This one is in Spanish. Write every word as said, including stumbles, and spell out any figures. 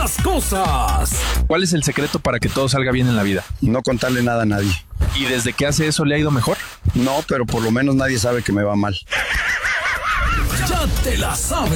las cosas. ¿Cuál es el secreto para que todo salga bien en la vida? No contarle nada a nadie. ¿Y desde que hace eso le ha ido mejor? No, pero por lo menos nadie sabe que me va mal. Ya te la sabes.